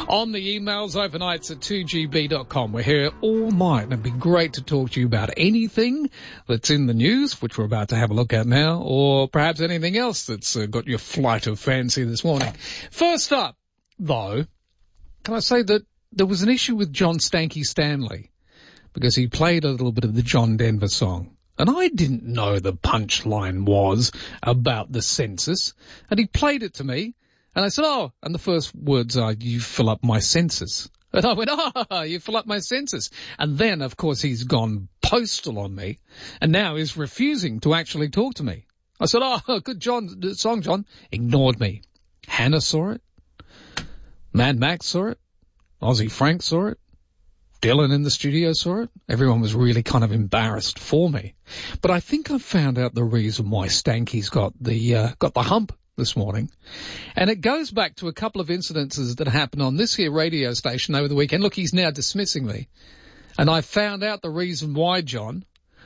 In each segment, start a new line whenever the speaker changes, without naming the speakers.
On the emails, overnights at 2gb.com. We're here all night, and it'd be great to talk to you about anything that's in the news, which we're about to have a look at now, or perhaps anything else that's got your flight of fancy this morning. First up, though, can I say that there was an issue with John Stanky Stanley, because he played a little bit of the John Denver song. And I didn't know the punchline was about the census. And he played it to me. And I said, oh, and the first words are, you fill up my census. And I went, oh, you fill up my census. And then, of course, he's gone postal on me. And now he's refusing to actually talk to me. I said, oh, good song, John. Ignored me. Hannah saw it. Mad Max saw it. Aussie Frank saw it. Dylan in the studio saw it. Everyone was really kind of embarrassed for me. But I think I've found out the reason why Stanky's got the hump this morning. And it goes back to a couple of incidences that happened on this here radio station over the weekend. Look, he's now dismissing me. And I found out the reason why John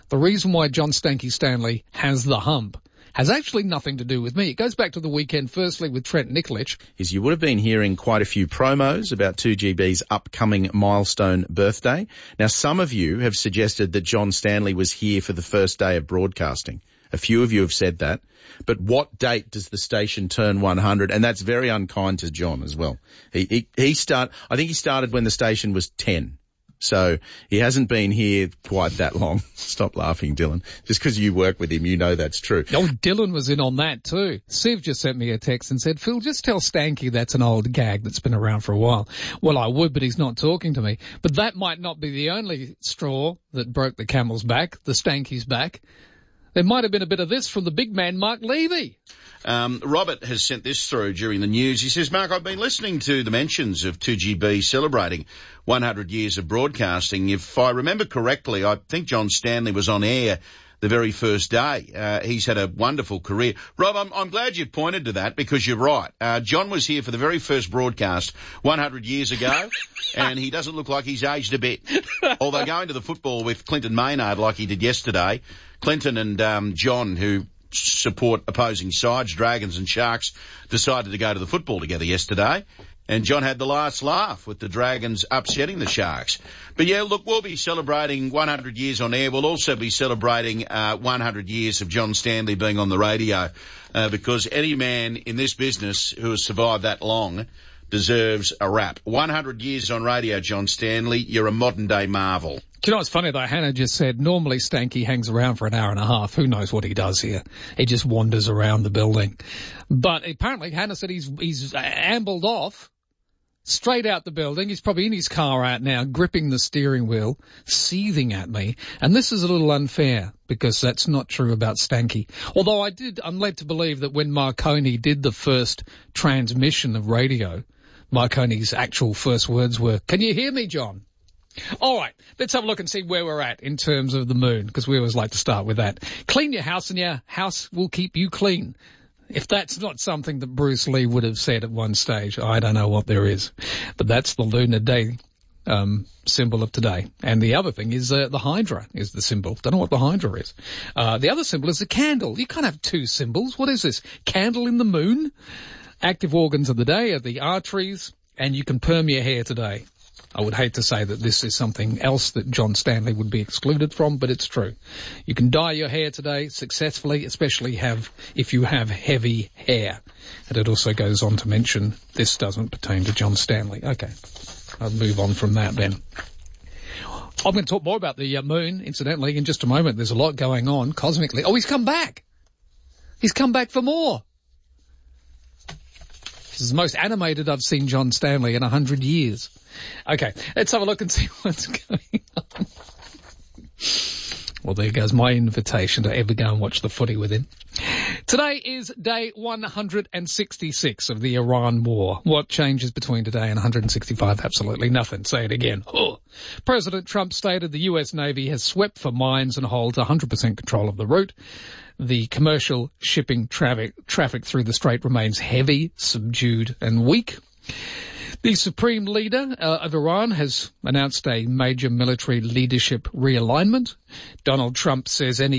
Stanky Stanley has the hump has actually nothing to do with me. It goes back to the weekend, firstly, with Trent Nikolic.
You would have been hearing quite a few promos about 2GB's upcoming milestone birthday. Now, some of you have suggested that John Stanley was here for the first day of broadcasting. A few of you have said that. But what date does the station turn 100? And that's very unkind to John as well. I think he started when the station was 10. So he hasn't been here quite that long. Stop laughing, Dylan. Just because you work with him, you know that's true.
Oh, Dylan was in on that too. Siv just sent me a text and said, Phil, just tell Stanky that's an old gag that's been around for a while. Well, I would, but he's not talking to me. But that might not be the only straw that broke the camel's back, the Stanky's back. There might have been a bit of this from the big man, Mark Levy.
Robert has sent this through during the news. He says, Mark, I've been listening to the mentions of 2GB celebrating 100 years of broadcasting. If I remember correctly, I think John Stanley was on air the very first day. He's had a wonderful career. Rob, I'm glad you pointed to that because you're right. John was here for the very first broadcast 100 years ago, and he doesn't look like he's aged a bit. Although going to the football with Clinton Maynard like he did yesterday, Clinton and John, who support opposing sides, Dragons and Sharks, decided to go to the football together yesterday. And John had the last laugh with the Dragons upsetting the Sharks. But yeah, look, we'll be celebrating 100 years on air. We'll also be celebrating 100 years of John Stanley being on the radio, because any man in this business who has survived that long deserves a rap. 100 years on radio, John Stanley. You're a modern-day marvel.
Do you know what's funny, though? Hannah just said normally Stanky hangs around for an hour and a half. Who knows what he does here? He just wanders around the building. But apparently Hannah said he's ambled off straight out the building. He's probably in his car out now, gripping the steering wheel, seething at me. And this is a little unfair because that's not true about Stanky. Although I'm led to believe that when Marconi did the first transmission of radio, Marconi's actual first words were, "Can you hear me, John?" All right, let's have a look and see where we're at in terms of the moon, because we always like to start with that. Clean your house and your house will keep you clean. If that's not something that Bruce Lee would have said at one stage, I don't know what there is. But that's the Lunar Day symbol of today. And the other thing is the Hydra is the symbol. Don't know what the Hydra is. The other symbol is the candle. You can't have two symbols. What is this? Candle in the moon? Active organs of the day are the arteries, and you can perm your hair today. I would hate to say that this is something else that John Stanley would be excluded from, but it's true. You can dye your hair today successfully, especially if you have heavy hair. And it also goes on to mention this doesn't pertain to John Stanley. Okay, I'll move on from that then. I'm going to talk more about the moon, incidentally, in just a moment. There's a lot going on cosmically. Oh, he's come back. He's come back for more. This is the most animated I've seen John Stanley in 100 years. Okay, let's have a look and see what's going on. Well, there goes my invitation to ever go and watch the footy with him. Today is day 166 of the Iran war. What changes between today and 165? Absolutely nothing. Say it again. Oh. President Trump stated the U.S. Navy has swept for mines and holds 100% control of the route. The commercial shipping traffic through the strait remains heavy, subdued and weak. The Supreme Leader of Iran has announced a major military leadership realignment. Donald Trump says any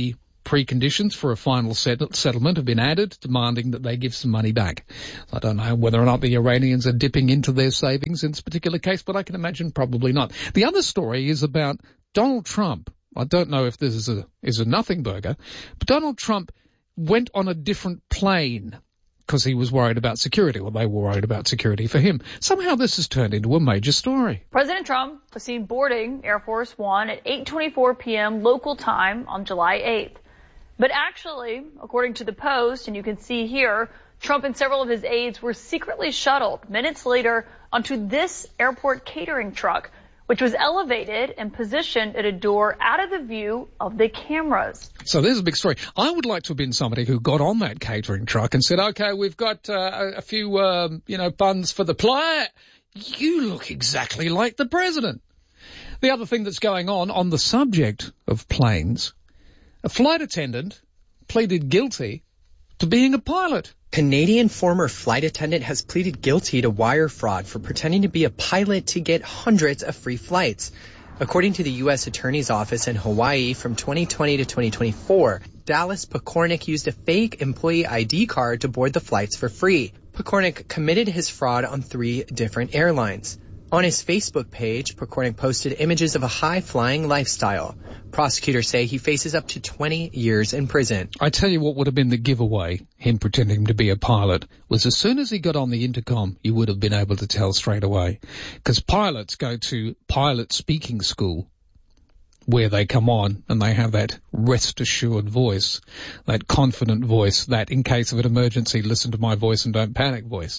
preconditions for a final settlement have been added, demanding that they give some money back. I don't know whether or not the Iranians are dipping into their savings in this particular case, but I can imagine probably not. The other story is about Donald Trump. I don't know if this is a nothing burger, but Donald Trump went on a different plane because he was worried about security, or they were worried about security for him. Somehow this has turned into a major story.
President Trump was seen boarding Air Force One at 8:24 p.m. local time on July 8th. But actually, according to the Post, and you can see here, Trump and several of his aides were secretly shuttled minutes later onto this airport catering truck, which was elevated and positioned at a door out of the view of the cameras.
So there's a big story. I would like to have been somebody who got on that catering truck and said, okay, we've got a few, buns for the plate. You look exactly like the president. The other thing that's going on the subject of planes, a flight attendant pleaded guilty to being a pilot.
Canadian former flight attendant has pleaded guilty to wire fraud for pretending to be a pilot to get hundreds of free flights. According to the U.S. Attorney's Office in Hawaii, from 2020 to 2024, Dallas Pokornik used a fake employee ID card to board the flights for free. Pokornik committed his fraud on 3 different airlines. On his Facebook page, Pokornik posted images of a high-flying lifestyle. Prosecutors say he faces up to 20 years in prison.
I tell you what would have been the giveaway, him pretending to be a pilot, was as soon as he got on the intercom, you would have been able to tell straight away. Because pilots go to pilot speaking school, where they come on and they have that rest-assured voice, that confident voice, that in case of an emergency, listen to my voice and don't panic voice.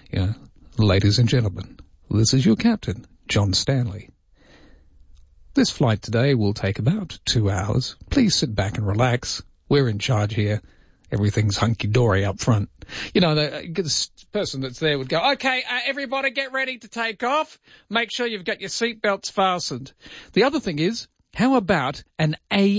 Ladies and gentlemen, this is your captain, John Stanley. This flight today will take about 2 hours. Please sit back and relax. We're in charge here. Everything's hunky-dory up front. The person that's there would go, okay, everybody get ready to take off. Make sure you've got your seatbelts fastened. The other thing is, how about an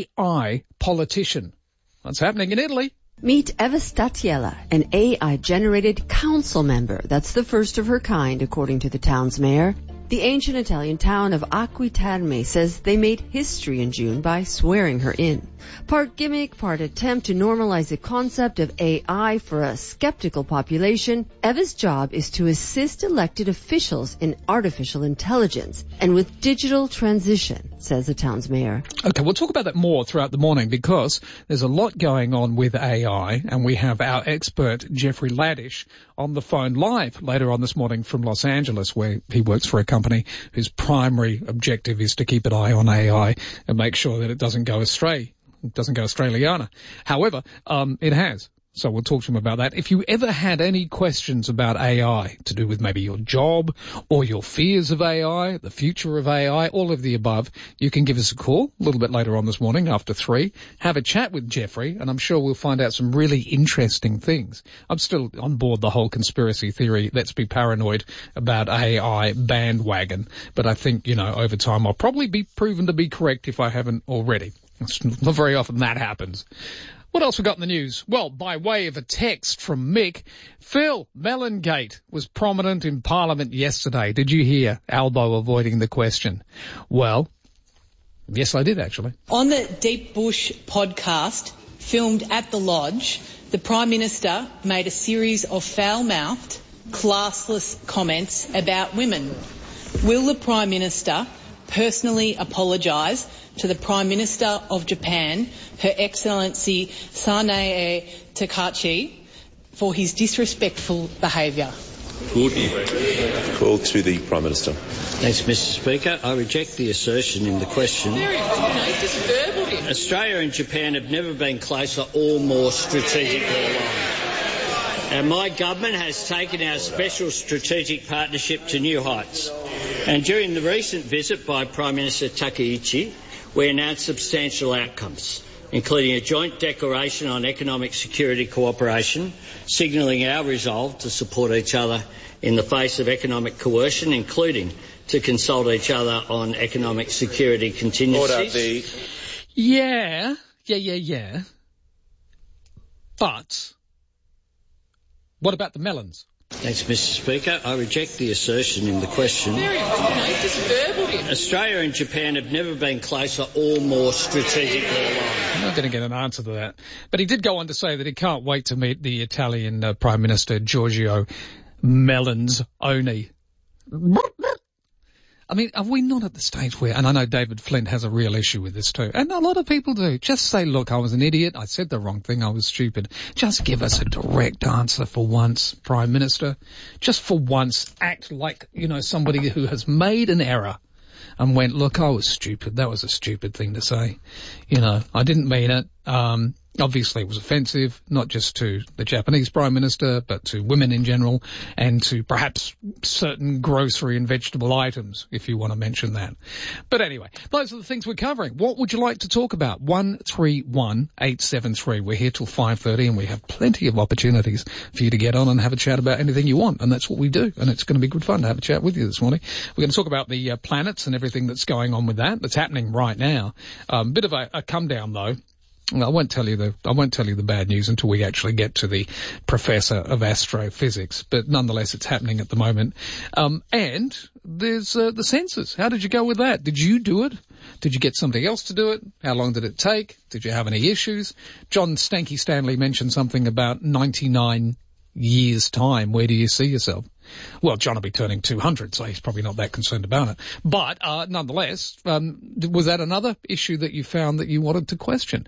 AI politician? What's happening in Italy?
Meet Eva Statiella, an AI-generated council member. That's the first of her kind, according to the town's mayor. The ancient Italian town of Acquiterme says they made history in June by swearing her in. Part gimmick, part attempt to normalize the concept of AI for a skeptical population, Eva's job is to assist elected officials in artificial intelligence and with digital transition, says the town's mayor.
Okay, we'll talk about that more throughout the morning because there's a lot going on with AI, and we have our expert Jeffrey Laddish on the phone live later on this morning from Los Angeles, where he works for a company whose primary objective is to keep an eye on AI and make sure that it doesn't go astray. It doesn't go Australiana. However, it has. So we'll talk to him about that. If you ever had any questions about AI to do with maybe your job or your fears of AI, the future of AI, all of the above, you can give us a call a little bit later on this morning after 3. Have a chat with Jeffrey, and I'm sure we'll find out some really interesting things. I'm still on board the whole conspiracy theory, let's be paranoid about AI bandwagon. But I think, over time I'll probably be proven to be correct if I haven't already. It's not very often that happens. What else we got in the news? Well, by way of a text from Mick, Phil Mellongate was prominent in Parliament yesterday. Did you hear? Albo avoiding the question. Well, yes, I did actually.
On the Deep Bush podcast, filmed at the Lodge, the Prime Minister made a series of foul-mouthed, classless comments about women. Will the Prime Minister personally apologise to the Prime Minister of Japan, Her Excellency Sanae Takachi, for his disrespectful behaviour?
Call to the Prime Minister.
Thanks, Mr. Speaker. I reject the assertion in the question. Australia and Japan have never been closer or more strategically aligned. And my government has taken our special strategic partnership to new heights. And during the recent visit by Prime Minister Takaichi, we announced substantial outcomes, including a joint declaration on economic security cooperation, signalling our resolve to support each other in the face of economic coercion, including to consult each other on economic security contingencies.
Yeah. But what about the melons?
Thanks, Mr. Speaker. I reject the assertion in the question. Australia and Japan have never been closer or more strategically aligned.
I'm not going to get an answer to that. But he did go on to say that he can't wait to meet the Italian Prime Minister Giorgio Meloni. I mean, are we not at the stage where, and I know David Flint has a real issue with this too, and a lot of people do, just say, look, I was an idiot, I said the wrong thing, I was stupid. Just give us a direct answer for once, Prime Minister. Just for once, act like, somebody who has made an error and went, look, I was stupid, that was a stupid thing to say. I didn't mean it. Obviously it was offensive, not just to the Japanese Prime Minister, but to women in general, and to perhaps certain grocery and vegetable items, if you want to mention that. But anyway, those are the things we're covering. What would you like to talk about? 131873. We're here till 5:30, and we have plenty of opportunities for you to get on and have a chat about anything you want, and that's what we do, and it's going to be good fun to have a chat with you this morning. We're going to talk about the planets and everything that's going on with that's happening right now. Bit of a come down though. I won't tell you the bad news until we actually get to the professor of astrophysics, but nonetheless it's happening at the moment. And there's the census. How did you go with that? Did you do it? Did you get somebody else to do it? How long did it take? Did you have any issues? John Stanky Stanley mentioned something about 99 years' time. Where do you see yourself? Well, John will be turning 200, so he's probably not that concerned about it. But nonetheless, was that another issue that you found that you wanted to question?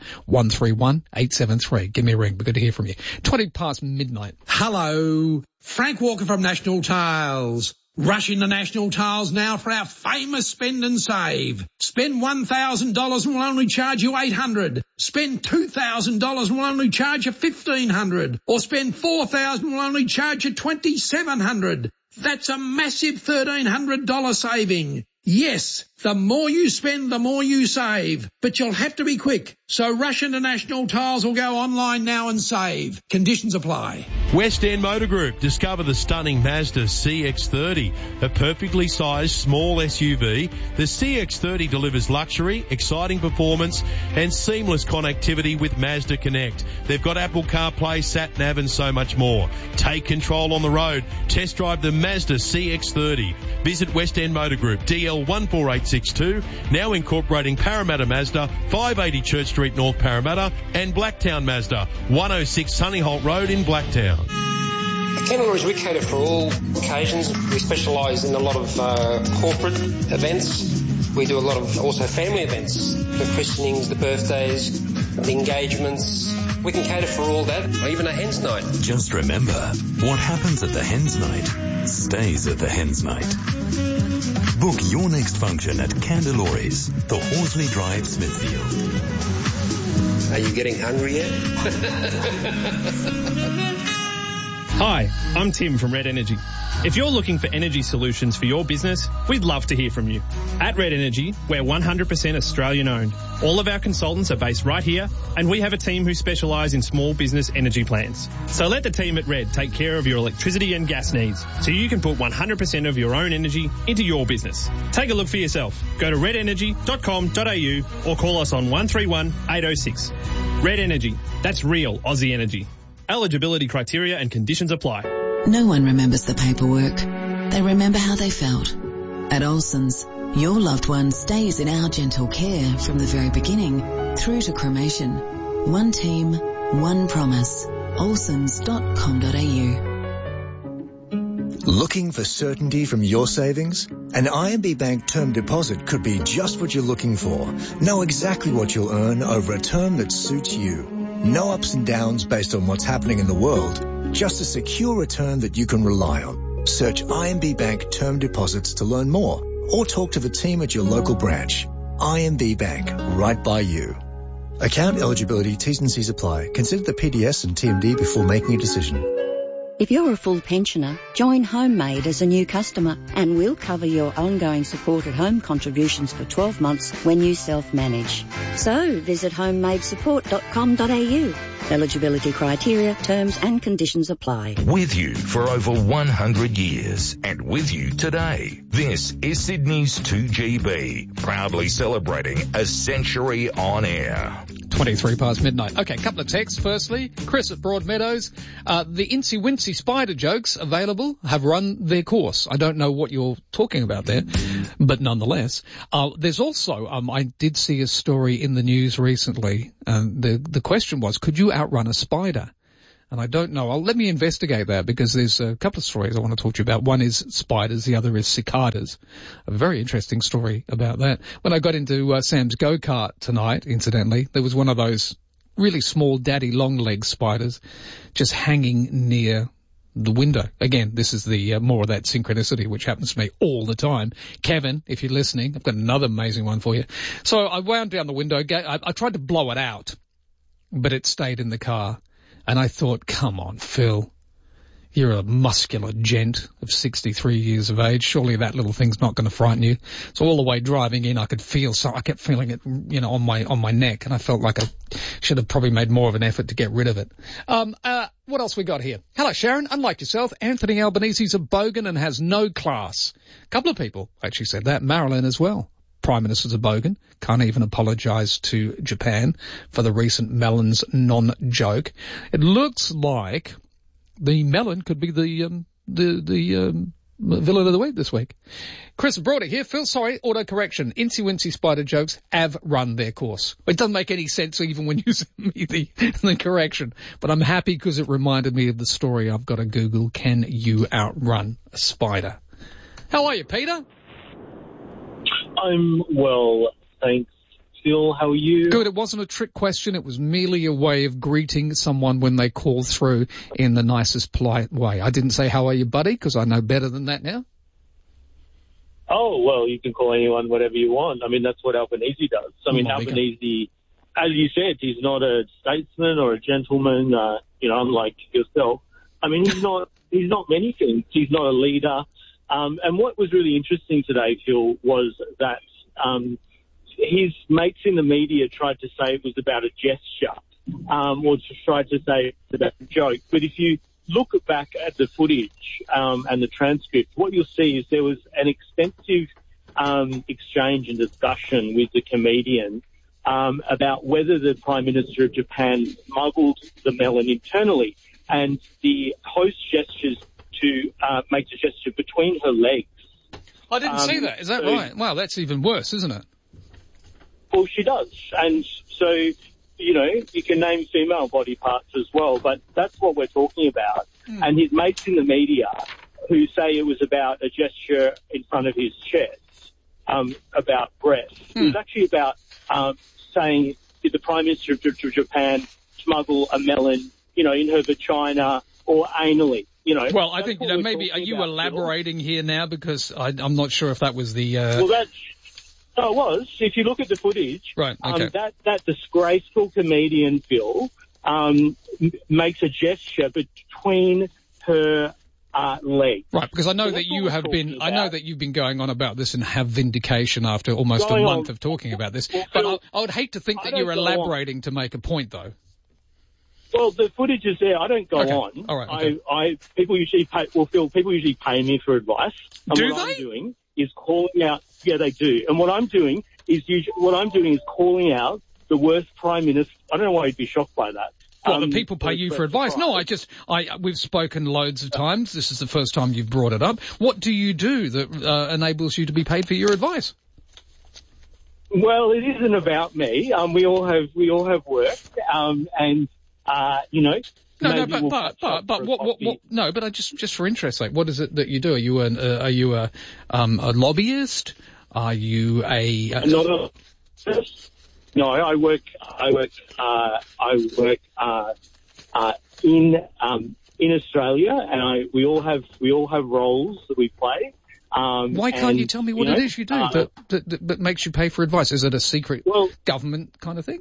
131873. Give me a ring. We're good to hear from you. 20 past midnight.
Hello. Frank Walker from National Tiles. Rush into National Tiles now for our famous spend and save. Spend $1,000 and we'll only charge you $800. Spend $2,000 and we'll only charge you $1,500. Or spend $4,000 and we'll only charge you $2,700. That's a massive $1,300 saving. Yes, the more you spend, the more you save. But you'll have to be quick. So rush into National Tiles or go online now and save. Conditions apply.
West End Motor Group. Discover the stunning Mazda CX-30, a perfectly sized small SUV. The CX-30 delivers luxury, exciting performance and seamless connectivity with Mazda Connect. They've got Apple CarPlay, SatNav and so much more. Take control on the road. Test drive the Mazda CX-30. Visit West End Motor Group, DL 14862, now incorporating Parramatta Mazda, 580 Church Street, North Parramatta, and Blacktown Mazda, 106 Sunnyholt Road in Blacktown.
At Candleroys, we cater for all occasions. We specialise in a lot of corporate events. We do a lot of also family events, the christenings, the birthdays, the engagements. We can cater for all that, or even a hen's night.
Just remember, what happens at the hen's night stays at the hen's night. Book your next function at Candleroys, the Horsley Drive, Smithfield.
Are you getting hungry yet?
Hi, I'm Tim from Red Energy. If you're looking for energy solutions for your business, we'd love to hear from you. At Red Energy, we're 100% Australian owned. All of our consultants are based right here, and we have a team who specialise in small business energy plans. So let the team at Red take care of your electricity and gas needs, so you can put 100% of your own energy into your business. Take a look for yourself. Go to redenergy.com.au or call us on 131 806. Red Energy. That's real Aussie energy. Eligibility criteria and conditions apply.
No one remembers the paperwork. They remember how they felt. At Olsen's, your loved one stays in our gentle care from the very beginning through to cremation. One team, one promise. Olsens.com.au.
Looking for certainty from your savings? An IMB Bank term deposit could be just what you're looking for. Know exactly what you'll earn over a term that suits you. No ups and downs based on what's happening in the world. Just a secure return that you can rely on. Search IMB Bank term deposits to learn more or talk to the team at your local branch. IMB Bank, right by you. Account eligibility, T's and C's apply. Consider the PDS and TMD before making a decision.
If you're a full pensioner, join Homemade as a new customer and we'll cover your ongoing supported home contributions for 12 months when you self-manage. So visit homemadesupport.com.au. Eligibility criteria, terms and conditions apply.
With you for over 100 years and with you today. This is Sydney's 2GB, proudly celebrating a century on air.
23 past midnight. Okay, a couple of texts. Firstly, Chris at Broadmeadows. The Incy Wincy spider jokes available have run their course. I don't know what you're talking about there, but nonetheless. There's also, I did see a story in the news recently. The question was, could you outrun a spider? And I don't know. Let me investigate that, because there's a couple of stories I want to talk to you about. One is spiders, the other is cicadas. A very interesting story about that. When I got into Sam's go-kart tonight, incidentally, there was one of those really small daddy long-leg spiders just hanging near the window. Again, this is the more of that synchronicity which happens to me all the time. Kevin, if you're listening, I've got another amazing one for you. So I wound down the window. I tried to blow it out, but it stayed in the car. And I thought, come on, Phil, you're a muscular gent of 63 years of age. Surely that little thing's not going to frighten you. So all the way driving in, I kept feeling it, on my neck, and I felt like I should have probably made more of an effort to get rid of it. What else we got here? Hello, Sharon. Unlike yourself, Anthony Albanese's a bogan and has no class. A couple of people actually said that. Marilyn as well. Prime Minister's a bogan, can't even apologise to Japan for the recent melons non-joke. It looks like the melon could be the villain of the week this week. Chris Broader here. Phil, sorry, auto-correction. Incy Wincy spider jokes have run their course. It doesn't make any sense even when you send me the correction, but I'm happy because it reminded me of the story I've got to Google. Can you outrun a spider? How are you, Peter?
I'm well, thanks. Phil, how are you?
Good. It wasn't a trick question. It was merely a way of greeting someone when they call through in the nicest, polite way. I didn't say, how are you, buddy, because I know better than that now.
Oh, well, you can call anyone whatever you want. I mean, that's what Albanese does. I mean, Albanese, as you said, he's not a statesman or a gentleman, unlike yourself. I mean, he's not many things. He's not a leader. And what was really interesting today, Phil, was that his mates in the media tried to say it was about a gesture, or tried to say it's about a joke. But if you look back at the footage and the transcript, what you'll see is there was an extensive exchange and discussion with the comedian about whether the Prime Minister of Japan smuggled the melon internally. And the host gestures to make the gesture between her legs.
I didn't see that. Is that right? Wow, that's even worse, isn't it?
Well, she does. And so, you can name female body parts as well, but that's what we're talking about. And his mates in the media who say it was about a gesture in front of his chest, about breasts. It was actually about saying, did the Prime Minister of Japan smuggle a melon, in her vagina or anally?
Well, I think, maybe, are you elaborating here now? Because I'm not sure if that was the...
Well, it was. If you look at the footage,
right, okay.
That disgraceful comedian, Phil, makes a gesture between her legs.
Right, because I know that you have been, I know that you've been going on about this and have vindication after almost a month of talking about this. But I would hate to think that you're elaborating to make a point, though.
Well, the footage is there. I don't go on.
All right. Okay.
People usually pay. Well, Phil, people usually pay me for advice. And
do
what
they?
I'm doing is calling out. Yeah, they do. And what I'm doing is calling out the worst prime minister. I don't know why you'd be shocked by that.
Well, the people pay you for advice. No, we've spoken loads of times. This is the first time you've brought it up. What do you do that enables you to be paid for your advice?
Well, it isn't about me. We all have work.
But just for interest's sake, what is it that you do? Are you a lobbyist? Are you
No, I work in Australia, and we all have roles that we play.
Why can't you tell me what it is you do that makes you pay for advice? Is it a secret government kind of thing?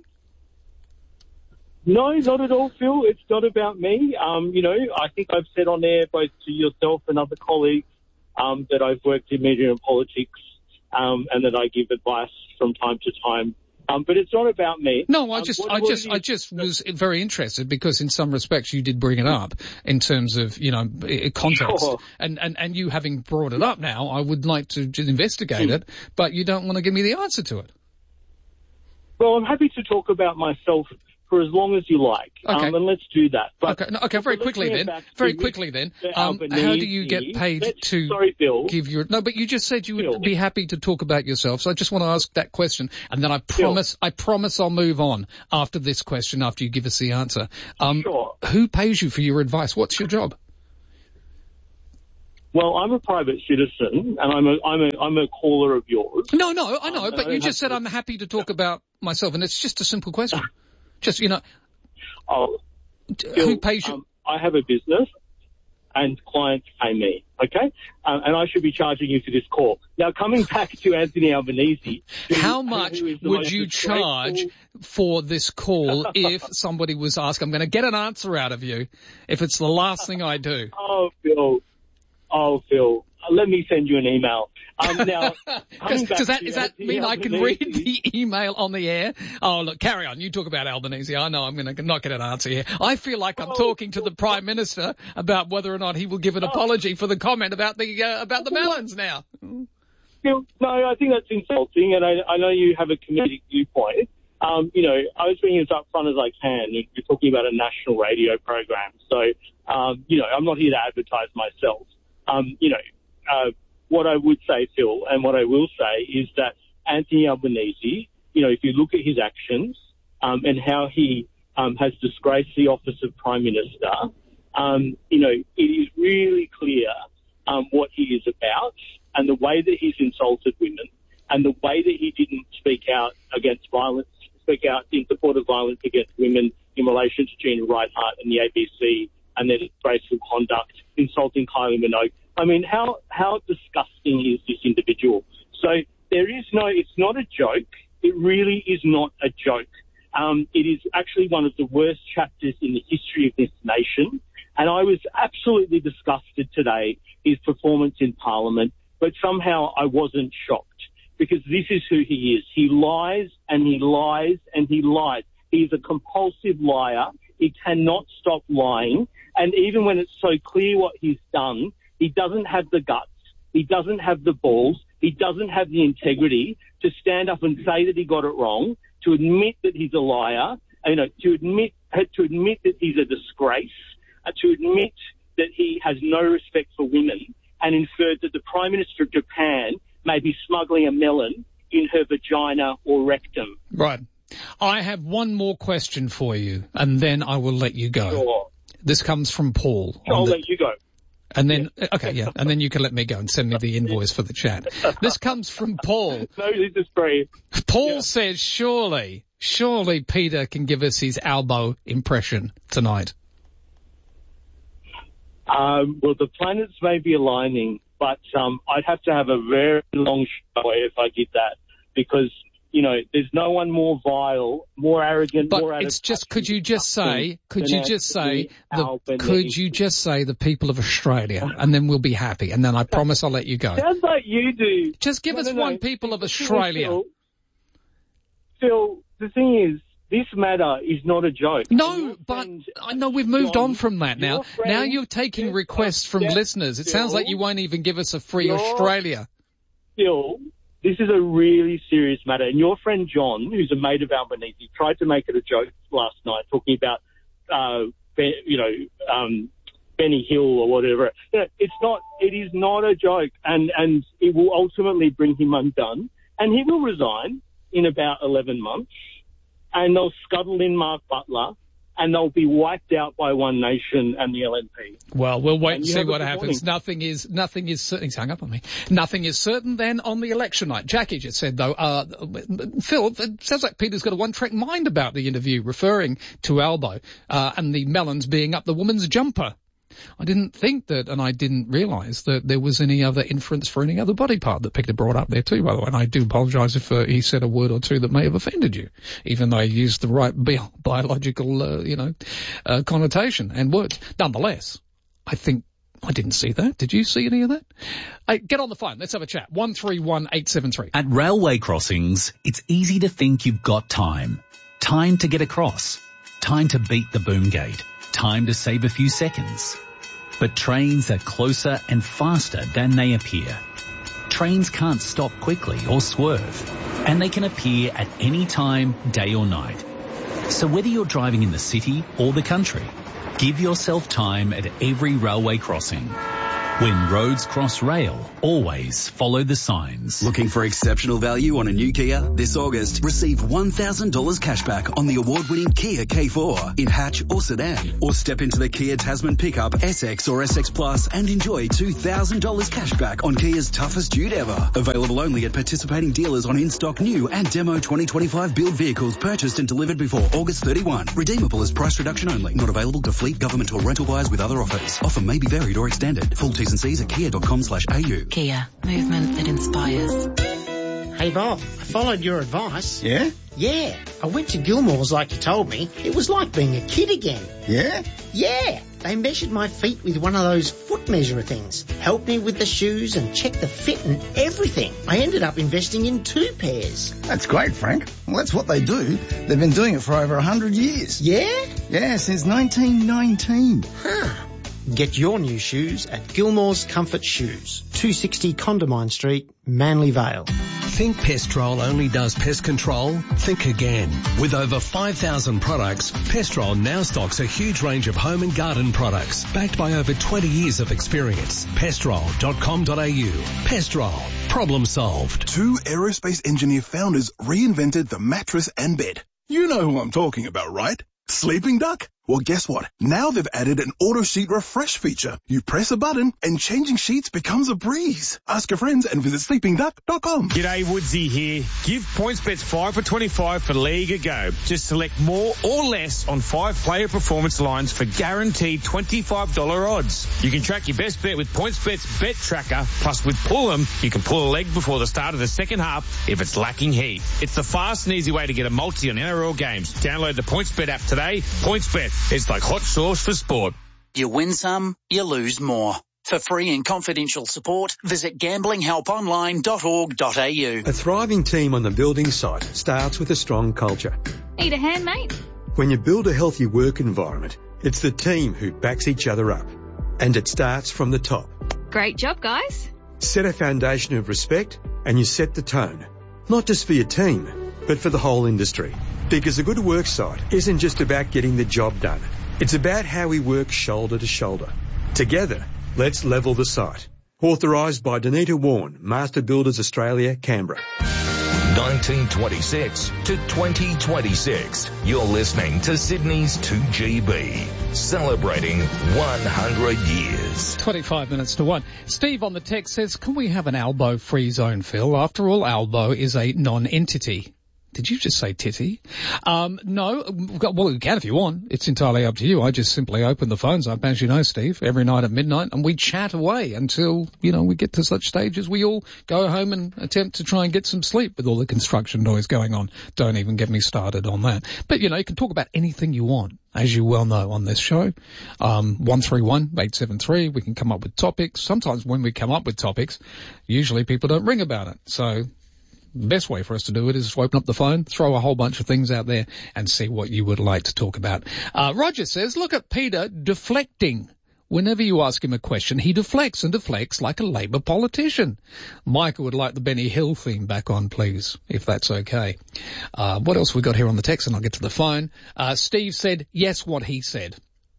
No, not at all, Phil. It's not about me. I think I've said on air, both to yourself and other colleagues, that I've worked in media and politics, and that I give advice from time to time. But it's not about me.
No, I just was very interested because in some respects you did bring it up in terms of, context.
Sure.
And you having brought it up now, I would like to just investigate it, but you don't want to give me the answer to it.
Well, I'm happy to talk about myself for as long as you like.
Okay.
And let's do that. But
okay, very quickly then. How do you get paid to give your... No, but you just said you would be happy to talk about yourself, so I just want to ask that question, and then I promise I'll move on after this question, after you give us the answer.
Sure.
Who pays you for your advice? What's your job?
Well, I'm a private citizen, and I'm a caller of yours.
No, I know, but you just said I'm happy to talk about myself, and it's just a simple question. Just, who pays you?
I have a business, and clients pay me, okay? And I should be charging you for this call. Now, coming back to Anthony Albanese...
How much would you charge for this call if somebody was asked, I'm going to get an answer out of you, if it's the last thing I do?
Oh, Phil, let me send you an email. Now,
does that mean I can read the email on the air? Oh, look, carry on. You talk about Albanese. I know I'm going to not get an answer here. I feel like I'm talking to the Prime Minister about whether or not he will give an apology for the comment about the melons now.
Phil, no, I think that's insulting, and I know you have a comedic viewpoint. I was being as upfront as I can. You're talking about a national radio program, so I'm not here to advertise myself. What I would say, Phil, and what I will say is that Anthony Albanese, if you look at his actions and how he has disgraced the office of Prime Minister, it is really clear what he is about, and the way that he's insulted women, and the way that he didn't speak out in support of violence against women in relation to Gina Rinehart and the ABC and their disgraceful conduct, insulting Kylie Minogue. I mean, how disgusting is this individual? So it's not a joke. It really is not a joke. It is actually one of the worst chapters in the history of this nation. And I was absolutely disgusted today, his performance in Parliament, but somehow I wasn't shocked because this is who he is. He lies and he lies and he lies. He's a compulsive liar. He cannot stop lying. And even when it's so clear what he's done, he doesn't have the guts. He doesn't have the balls. He doesn't have the integrity to stand up and say that he got it wrong, to admit that he's a liar, to admit that he's a disgrace, to admit that he has no respect for women, and inferred that the Prime Minister of Japan may be smuggling a melon in her vagina or rectum.
Right. I have one more question for you, and then I will let you go.
Sure.
This comes from Paul.
I'll let you go.
And then, and then you can let me go and send me the invoice for the chat. This comes from Paul.
No, this is free.
Paul says, surely Peter can give us his Albo impression tonight.
Well, the planets may be aligning, but I'd have to have a very long show if I did that, because there's no one more vile, more arrogant, more...
But it's just, could you just say the people of Australia, and then we'll be happy, and then I promise I'll let you go.
Sounds like you do.
Just give us one people of Australia.
Phil, the thing is, this matter is not a joke.
No, but I know we've moved on from that now. Now you're taking requests from listeners. It sounds like you won't even give us a free Australia.
Phil, this is a really serious matter. And your friend John, who's a mate of Albanese, tried to make it a joke last night, talking about, Benny Hill or whatever. It is not a joke, and it will ultimately bring him undone. And he will resign in about 11 months, and they'll scuttle in Mark Butler, and they'll be wiped out by One Nation and the LNP.
Well, we'll wait and see what happens. Nothing is certain. He's hung up on me. Nothing is certain then on the election night. Jackie just said, though, Phil, it sounds like Peter's got a one-track mind about the interview, referring to Albo, and the melons being up the woman's jumper. I didn't think that, and I didn't realise that there was any other inference for any other body part that Peter brought up there too, by the way. And I do apologise if he said a word or two that may have offended you, even though he used the right biological, connotation and words. Nonetheless, I think I didn't see that. Did you see any of that? Hey, get on the phone. Let's have a chat. 131873.
At railway crossings, it's easy to think you've got time. Time to get across. Time to beat the boom gate. Time to save a few seconds. But trains are closer and faster than they appear. Trains can't stop quickly or swerve. And they can appear at any time, day or night. So whether you're driving in the city or the country, give yourself time at every railway crossing. When roads cross rail, always follow the signs.
Looking for exceptional value on a new Kia? This August, receive $1,000 cashback on the award-winning Kia K4 in hatch or sedan. Or step into the Kia Tasman pickup, SX or SX Plus and enjoy $2,000 cashback on Kia's toughest dude ever. Available only at participating dealers on in-stock new and demo 2025 build vehicles purchased and delivered before August 31. Redeemable as price reduction only. Not available to fleet, government or rental buyers with other offers. Offer may be varied or extended. Full T's and C's at kia.com/au.
Kia. Movement that inspires.
Hey Bob, I followed your advice.
Yeah?
Yeah. I went to Gilmore's like you told me. It was like being a kid again.
Yeah?
Yeah. They measured my feet with one of those foot measurer things. Helped me with the shoes and checked the fit and everything. I ended up investing in 2 pairs.
That's great, Frank. Well, that's what they do. They've been doing it for over 100 years.
Yeah?
Yeah, since 1919.
Huh. Get your new shoes at Gilmore's Comfort Shoes, 260 Condamine Street, Manly Vale.
Think Pestrol only does pest control? Think again. With over 5,000 products, Pestrol now stocks a huge range of home and garden products, backed by over 20 years of experience. Pestrol.com.au. Pestrol. Problem solved.
2 aerospace engineer founders reinvented the mattress and bed. You know who I'm talking about, right? Sleeping Duck? Well, guess what? Now they've added an auto sheet refresh feature. You press a button and changing sheets becomes a breeze. Ask your friends and visit sleepingduck.com.
G'day, Woodsy here. Give PointsBets 5 for 25 for League a go. Just select more or less on 5 player performance lines for guaranteed $25 odds. You can track your best bet with PointsBet's Bet Tracker. Plus, with Pull'em, you can pull a leg before the start of the second half if it's lacking heat. It's the fast and easy way to get a multi on NRL games. Download the PointsBet app today. PointsBet. It's like hot sauce for sport.
You win some, you lose more. For free and confidential support, visit gamblinghelponline.org.au.
A thriving team on the building site starts with a strong culture.
Need a hand, mate?
When you build a healthy work environment, it's the team who backs each other up. And it starts from the top.
Great job, guys.
Set a foundation of respect and you set the tone. Not just for your team, but for the whole industry. Because a good work site isn't just about getting the job done. It's about how we work shoulder to shoulder. Together, let's level the site. Authorised by Danita Warren, Master Builders Australia, Canberra.
1926 to 2026. You're listening to Sydney's 2GB, celebrating 100 years.
25 minutes to 1. Steve on the text says, can we have an Albo free zone, Phil? After all, Albo is a non-entity. Did you just say titty? No. Well, you can if you want. It's entirely up to you. I just simply open the phones up, as you know, Steve, every night at midnight, and we chat away until, we get to such stages we all go home and attempt to try and get some sleep with all the construction noise going on. Don't even get me started on that. But, you can talk about anything you want, as you well know on this show. 131-873. We can come up with topics. Sometimes when we come up with topics, usually people don't ring about it. So the best way for us to do it is to open up the phone, throw a whole bunch of things out there and see what you would like to talk about. Roger says, look at Peter deflecting. Whenever you ask him a question, he deflects and deflects like a Labor politician. Michael would like the Benny Hill theme back on, please, if that's okay. What else we got here on the text? And I'll get to the phone. Steve said, yes, what he said.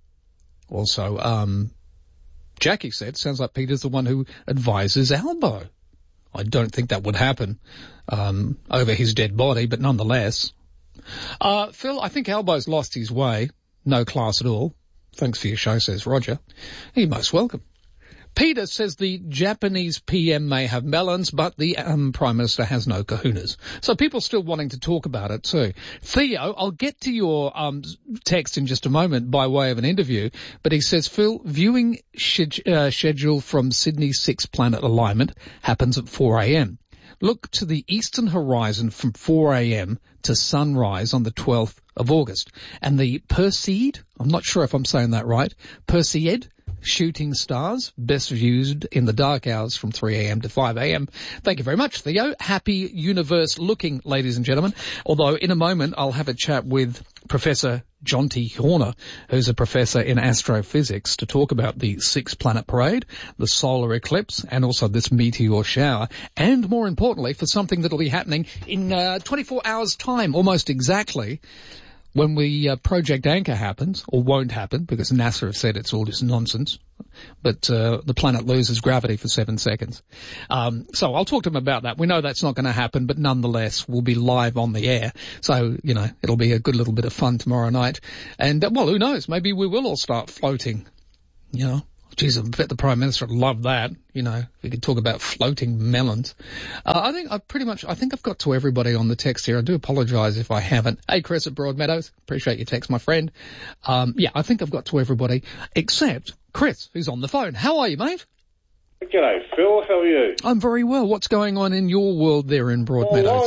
Also, Jackie said, sounds like Peter's the one who advises Albo. I don't think that would happen over his dead body, but nonetheless. Phil, I think Albo's lost his way. No class at all. Thanks for your show, says Roger. You're most welcome. Peter says the Japanese PM may have melons, but the Prime Minister has no kahunas. So people still wanting to talk about it too. Theo, I'll get to your text in just a moment by way of an interview, but he says, Phil, viewing schedule from Sydney's 6 planet alignment happens at 4 a.m. Look to the eastern horizon from 4 a.m. to sunrise on the 12th of August. And the Perseid, I'm not sure if I'm saying that right, Perseid, shooting stars, best viewed in the dark hours from 3 a.m. to 5 a.m. Thank you very much, Theo. Happy universe looking, ladies and gentlemen. Although in a moment I'll have a chat with Professor Jonty Horner, who's a professor in astrophysics, to talk about the six-planet parade, the solar eclipse, and also this meteor shower, and more importantly, for something that'll be happening in 24 hours' time, almost exactly, when Project Anchor happens, or won't happen, because NASA have said it's all just nonsense, but the planet loses gravity for 7 seconds. So I'll talk to him about that. We know that's not going to happen, but nonetheless, we'll be live on the air. So, you know, it'll be a good little bit of fun tomorrow night. And, well, who knows? Maybe we will all start floating, you know. Geez, I bet the Prime Minister would love that, you know, if we could talk about floating melons. I think I've got to everybody on the text here. I do apologise if I haven't. Hey, Chris at Broadmeadows, appreciate your text, my friend. Yeah, I think I've got to everybody except Chris, who's on the phone. How are you, mate?
G'day, Phil. How are you?
I'm very well. What's going on in your world there in Broadmeadows?
Well,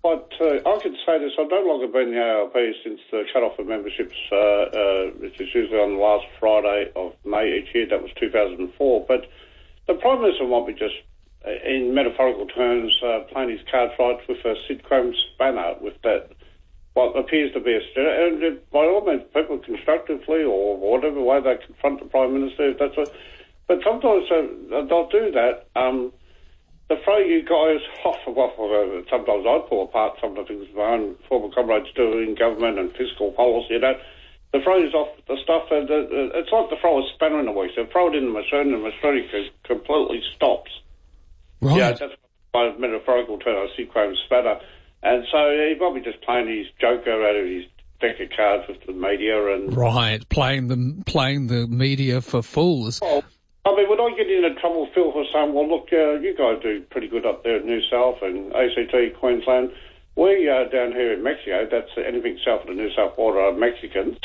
I can say this. I've no longer been in the ALP since the cut-off of memberships, which is usually on the last Friday of May each year. That was 2004. But the Prime Minister might be just, in metaphorical terms, playing his cards right with a sitcom spanner with that, what appears to be a... And by all means, people constructively or whatever way they confront the Prime Minister, if that's what... But sometimes they'll do that. The phrase you guys sometimes I pull apart some of the things my own former comrades do in government and fiscal policy, you know. The phrase off the stuff, it's like to throw a spanner in the works. They throw it in the machine and the machine completely stops.
Right.
Yeah, that's by metaphorical term, a sitcom spanner. And so he might be just playing his joker out of his deck of cards with the media and... Right,
playing the media for fools.
Well, I mean, when I get into trouble, Phil, for saying, well, look, you guys do pretty good up there in New South and ACT, Queensland. We down here in Mexico, that's anything south of the New South border, are Mexicans.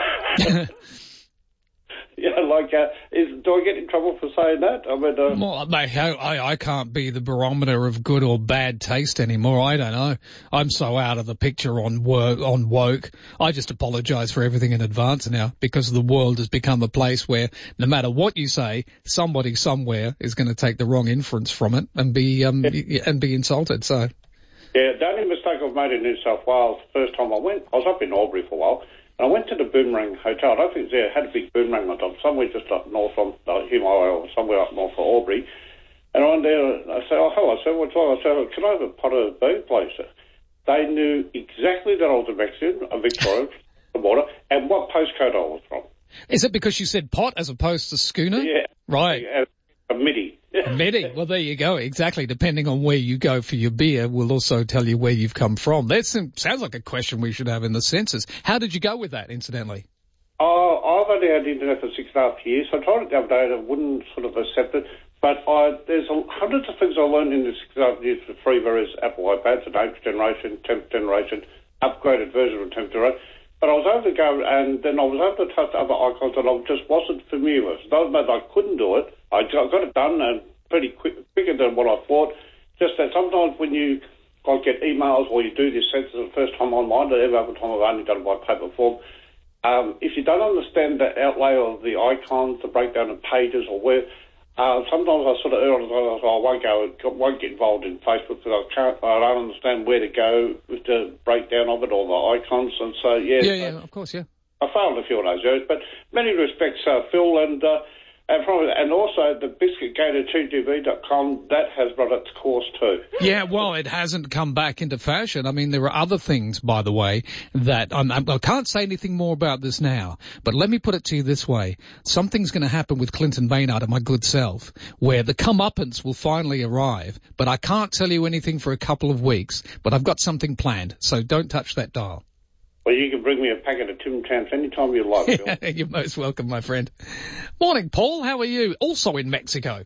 Yeah, like, do I get in trouble for saying that? I mean,
well, mate, I can't be the barometer of good or bad taste anymore. I don't know. I'm so out of the picture on woke. I just apologise for everything in advance now, because the world has become a place where no matter what you say, somebody somewhere is going to take the wrong inference from it and be insulted. So.
Yeah, the only mistake I've made in New South Wales, the first time I was up in Albury for a while, and I went to the Boomerang Hotel. I don't think it had a big boomerang on top, somewhere just up north from Himalaya or somewhere up north of Albury. And I went there and I said, oh, hello, sir, what's wrong? I said, can I have a pot of beef, please, sir? They knew exactly that I was a Mexican, a Victorian, the border, and what postcode I was from.
Is it because you said pot as opposed to schooner?
Yeah.
Right.
A MIDI.
A MIDI. Well, there you go. Exactly. Depending on where you go for your beer, will also tell you where you've come from. That sounds like a question we should have in the census. How did you go with that, incidentally?
I've only had the internet for 6.5 years. I tried it the other day and I wouldn't sort of accept it. But there's hundreds of things I learned in the 6.5 years for free, various Apple iPads, an 8th generation, 10th generation, upgraded version of 10th generation. But I was able to go and then I was able to touch other icons that I just wasn't familiar with. It doesn't matter I couldn't do it. I got it done and pretty quicker than what I thought. Just that sometimes when you get emails or you do this census the first time online, every other time I've only done it by paper form, if you don't understand the outlay of the icons, the breakdown of pages or where, sometimes I sort of err on the side, I won't get involved in Facebook because I don't understand where to go with the breakdown of it or the icons. And so,
Yeah, of course, yeah.
I failed a few of those areas, but many respects, Phil, and also the BiscuitGator2GB.com, that has run its course too.
Yeah, well, it hasn't come back into fashion. I mean, there are other things, by the way, that I can't say anything more about this now, but let me put it to you this way. Something's going to happen with Clinton Maynard and my good self, where the comeuppance will finally arrive, but I can't tell you anything for a couple of weeks, but I've got something planned, so don't touch that dial.
Well, you can bring me a packet of Tim Tams anytime you like, Bill.
You're most welcome, my friend. Morning, Paul. How are you? Also in Mexico.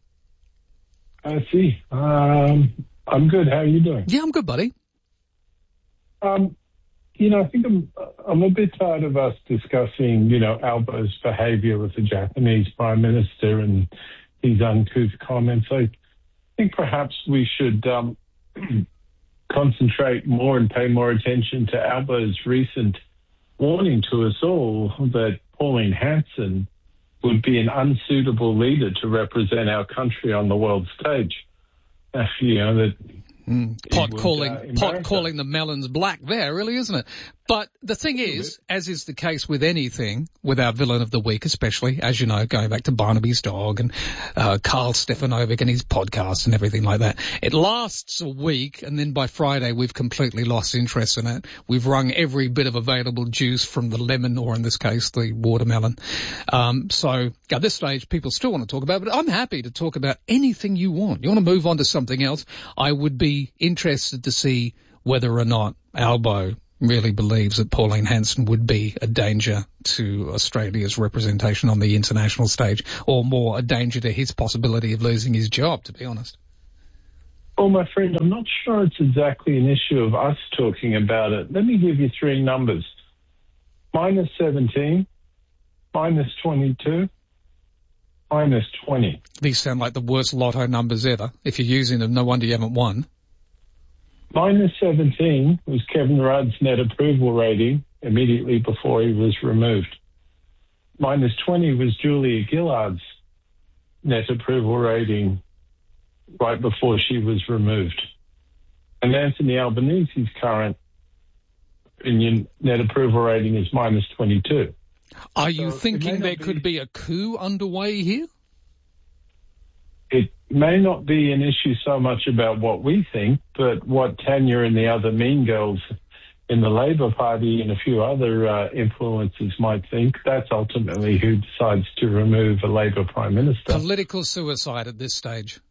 I see. I'm good. How are you doing?
Yeah, I'm good, buddy.
I think I'm a bit tired of us discussing, Albo's behavior with the Japanese Prime Minister and his uncouth comments. I think perhaps we should concentrate more and pay more attention to Albo's recent warning to us all that Pauline Hanson would be an unsuitable leader to represent our country on the world stage.
Pot calling the melons black there, really, isn't it? But the thing is, as is the case with anything, with our villain of the week especially, as you know, going back to Barnaby's dog and Carl Stefanovic and his podcast and everything like that, it lasts a week, and then by Friday we've completely lost interest in it. We've wrung every bit of available juice from the lemon, or in this case, the watermelon. So at this stage, people still want to talk about it, but I'm happy to talk about anything you want. You want to move on to something else? I would be interested to see whether or not Albo really believes that Pauline Hanson would be a danger to Australia's representation on the international stage, or more a danger to his possibility of losing his job, to be honest.
Well, my friend, I'm not sure it's exactly an issue of us talking about it. Let me give you three numbers. -17, -22, -20.
These sound like the worst lotto numbers ever. If you're using them, no wonder you haven't won.
-17 was Kevin Rudd's net approval rating immediately before he was removed. -20 was Julia Gillard's net approval rating right before she was removed. And Anthony Albanese's current opinion net approval rating is -22.
Are you thinking there could be a coup underway here?
It may not be an issue so much about what we think, but what Tanya and the other mean girls in the Labor Party and a few other influencers might think. That's ultimately who decides to remove a Labor Prime Minister.
Political suicide at this stage.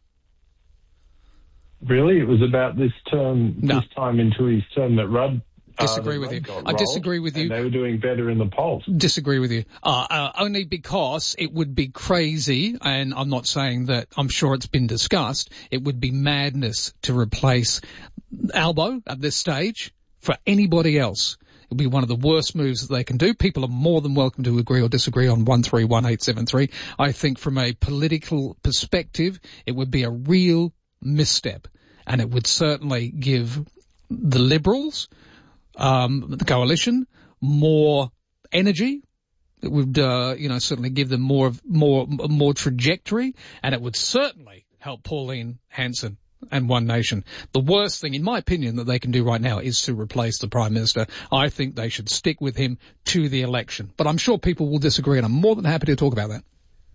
Really? It was about this term, this time into his term that Rudd...
Disagree with you. I disagree with you.
And they were doing better in the polls.
Disagree with you. Only because it would be crazy, and I'm not saying that, I'm sure it's been discussed, it would be madness to replace Albo at this stage for anybody else. It would be one of the worst moves that they can do. People are more than welcome to agree or disagree on 131873. I think from a political perspective, it would be a real misstep, and it would certainly give the Liberals, the coalition, more energy. It would, certainly give them more trajectory, and it would certainly help Pauline Hanson and One Nation. The worst thing, in my opinion, that they can do right now is to replace the Prime Minister. I think they should stick with him to the election. But I'm sure people will disagree, and I'm more than happy to talk about that.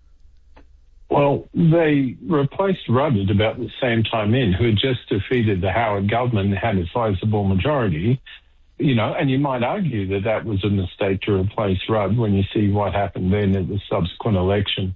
Well, they replaced Rudd at about the same time who had just defeated the Howard government and had a sizable majority. And you might argue that that was a mistake to replace Rudd when you see what happened then at the subsequent election.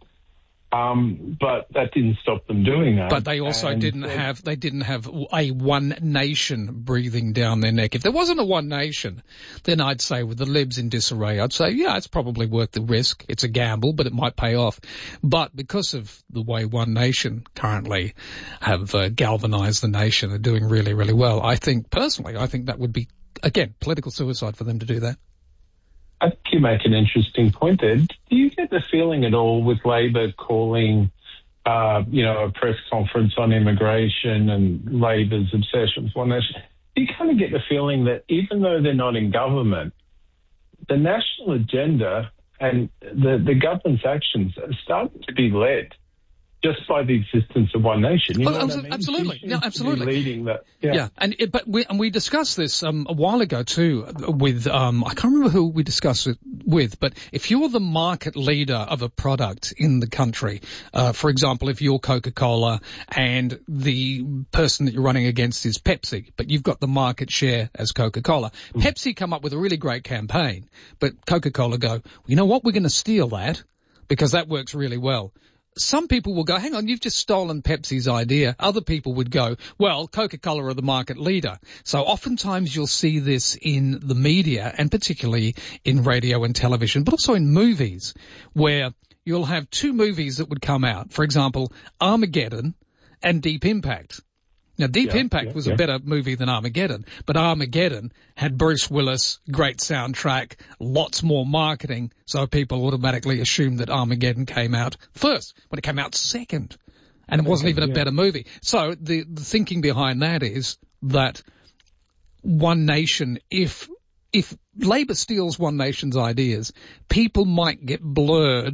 But that didn't stop them doing that.
But they also didn't have a One Nation breathing down their neck. If there wasn't a One Nation, then I'd say with the Libs in disarray, I'd say, yeah, it's probably worth the risk. It's a gamble, but it might pay off. But because of the way One Nation currently have galvanized the nation and doing really, really well, I think that would be, again, political suicide for them to do that.
I think you make an interesting point there. Do you get the feeling at all with Labor calling, a press conference on immigration and Labor's obsession with One Nation? Do you kind of get the feeling that even though they're not in government, the national agenda and the government's actions are starting to be led just by the existence of One Nation? You know what I mean?
Absolutely. No, absolutely.
Leading that.
Yeah. But we discussed this a while ago too with I can't remember who we discussed it with, but if you're the market leader of a product in the country, for example, if you're Coca-Cola and the person that you're running against is Pepsi, but you've got the market share as Coca-Cola. Pepsi come up with a really great campaign, but Coca-Cola go, you know what, we're going to steal that because that works really well. Some people will go, hang on, you've just stolen Pepsi's idea. Other people would go, well, Coca-Cola are the market leader. So oftentimes you'll see this in the media, and particularly in radio and television, but also in movies, where you'll have two movies that would come out. For example, Armageddon and Deep Impact. Now, Deep Impact was a better movie than Armageddon, but Armageddon had Bruce Willis, great soundtrack, lots more marketing, so people automatically assumed that Armageddon came out first, when it came out second, and it wasn't even a better movie. So the thinking behind that is that One Nation, if Labor steals One Nation's ideas, people might get blurred